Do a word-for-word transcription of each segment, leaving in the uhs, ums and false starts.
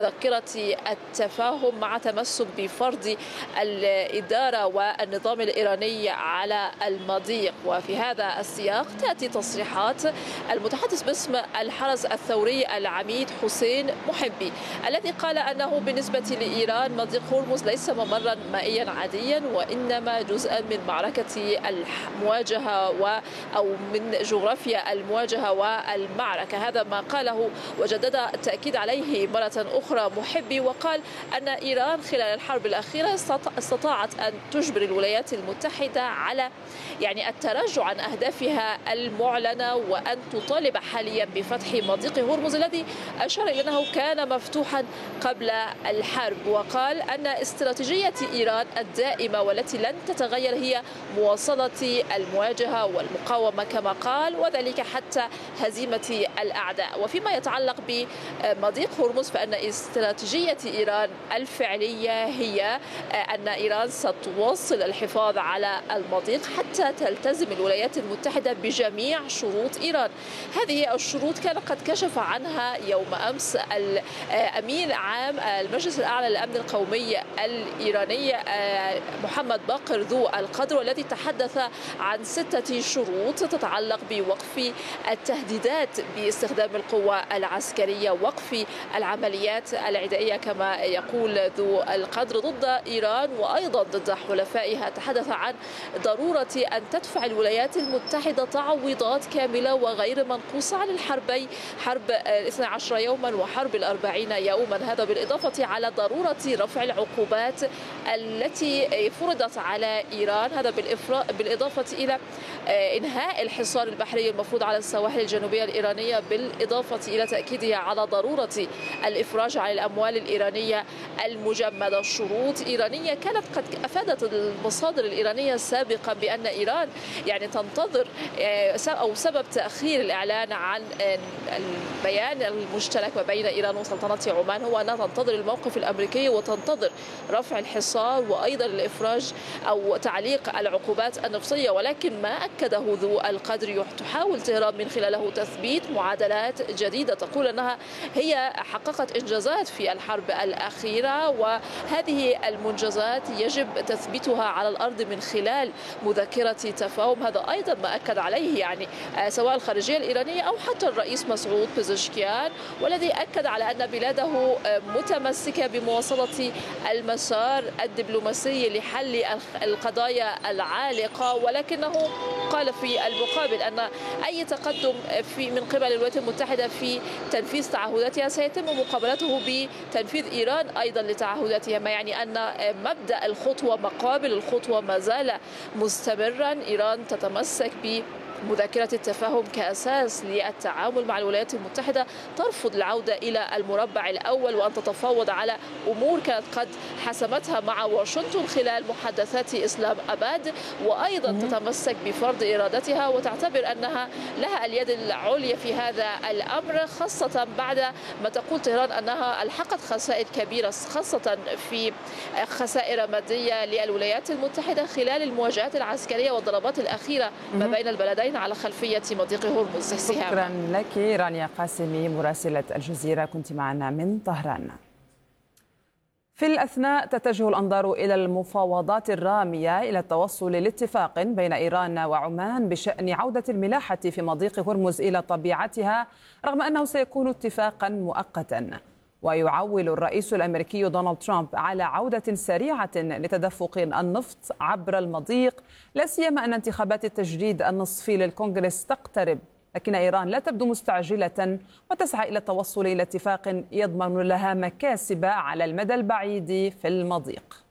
مذكرة التفاهم مع تمسك بفرض الإدارة والنظام الإيراني على المضيق. وفي هذا السياق تأتي تصريحات المتحدث باسم الحرس الثوري العميد حسين محبي، الذي قال أنه بالنسبة لإيران مضيق هرمز ليس ممرا مائيا عاديا، وإنما جزءا من معركة المواجهة و أو من جغرافيا المواجهة والمعركة. هذا ما قاله وجدد التأكيد عليه مرة أخرى محبي، وقال أن إيران خلال الحرب الأخيرة استطاعت أن تجبر الولايات المتحدة على يعني التراجع عن أهدافها المعلنة، وأن تطالب حاليا بفتح مضيق هرمز الذي أشار إلى أنه كان مفتوحا قبل الحرب. وقال أن استراتيجية إيران الدائمة والتي لن تتغير هي مواصلة المواجهة والمقاومة كما قال، وذلك حتى هزيمة الأعداء. وفيما يتعلق بمضيق هرمز فإن استراتيجية إيران الفعلية هي أن إيران ستواصل الحفاظ على المضيق حتى تلتزم الولايات المتحدة بجميع شروط إيران. هذه الشروط كان قد كشف عنها يوم أمس الأمين عام المجلس الأعلى للأمن القومي الإيراني محمد باقر ذو القدر، والذي تحدث عن ستة شروط تتعلق بوقف التهديدات باستخدام القوة العسكرية، وقف العمليات العدائية كما يقول ذو القدر ضد إيران وأيضا ضد حلفائها. تحدث عن ضرورة أن تدفع الولايات المتحدة تعويضات كاملة وغير منقوصة عن الحربين، حرب الاثنى عشر يوما وحرب الأربعين يوما. هذا بالإضافة على ضرورة رفع العقوبات التي فرضت على إيران، هذا بالإضافة إلى إنهاء الحصار البحري المفروض على السواحل الجنوبية الإيرانية، بالإضافة إلى تأكيدها على ضرورة الإفراج عن الأموال الإيرانية المجمدة. شروط إيرانية كانت قد أفادت المصادر الإيرانية سابقا بأن إيران يعني تنتظر أو سبب تأخير الإعلان عن البيان المشترك ما بين إيران وسلطنة عمان هو أنها تنتظر الموقف الأمريكي وتنتظر رفع الحصار وأيضا الإفراج أو تعليق العقوبات النفطية. ولكن ما أكده ذو القدر تحاول طهران من خلاله تثبيت معادلات جديدة تقول أنها هي حققت إنجازات في الحرب الأخيرة، وهذه المنجزات يجب تثبيتها على الأرض من خلال مذكرة تفاهم. هذا أيضا ما أكد عليه يعني سواء الخارجية الإيرانية أو حتى الرئيس مسعود بزشكيان، والذي أكد على أن بلاده متمسكة بمواصلة المسار الدبلوماسي لحل القضايا العالقة، ولكنه قال في المقابل أن أي تقدم في من قبل الولايات المتحدة في تنفيذ تعهداتها سيتم مقابلته بتنفيذ إيران أيضا لتعهداتها، ما يعني أن مبدأ الخطوة مقابل الخطوة ما زال مستمرا. إيران تتمسك ب مذكرة التفاهم كأساس للتعامل مع الولايات المتحدة، ترفض العودة إلى المربع الأول وأن تتفاوض على أمور كانت قد حسمتها مع واشنطن خلال محادثات إسلام أباد، وأيضا تتمسك بفرض إرادتها وتعتبر أنها لها اليد العليا في هذا الأمر، خاصة بعد ما تقول طهران أنها ألحقت خسائر كبيرة خاصة في خسائر مادية للولايات المتحدة خلال المواجهات العسكرية والضربات الأخيرة ما بين البلدين على خلفية مضيق هرمز. شكرا لك رانيا قاسمي مراسلة الجزيرة، كنت معنا من طهران. في الأثناء تتجه الأنظار إلى المفاوضات الرامية إلى التوصل لاتفاق بين إيران وعمان بشأن عودة الملاحة في مضيق هرمز إلى طبيعتها، رغم أنه سيكون اتفاقا مؤقتا. ويعول الرئيس الأمريكي دونالد ترامب على عودة سريعة لتدفق النفط عبر المضيق، لا سيما أن انتخابات التجديد النصفي للكونغرس تقترب، لكن إيران لا تبدو مستعجلة وتسعى إلى التوصل إلى اتفاق يضمن لها مكاسب على المدى البعيد في المضيق.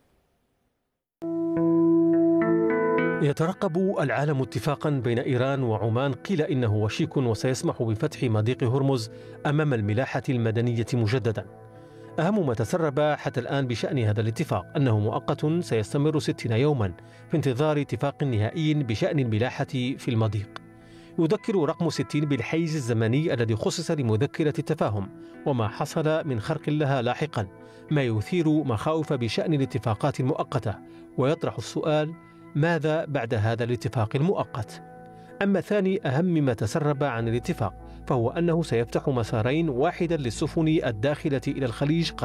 يترقب العالم اتفاقا بين إيران وعمان قيل إنه وشيك وسيسمح بفتح مضيق هرمز أمام الملاحة المدنية مجددا. أهم ما تسرب حتى الآن بشأن هذا الاتفاق أنه مؤقت سيستمر ستين يوما في انتظار اتفاق نهائي بشأن الملاحة في المضيق. يذكر رقم ستين بالحيز الزمني الذي خصص لمذكرة التفاهم وما حصل من خرق لها لاحقا، ما يثير مخاوف بشأن الاتفاقات المؤقتة ويطرح السؤال: ماذا بعد هذا الاتفاق المؤقت؟ أما ثاني أهم ما تسرب عن الاتفاق فهو أنه سيفتح مسارين، واحدا للسفن الداخلة إلى الخليج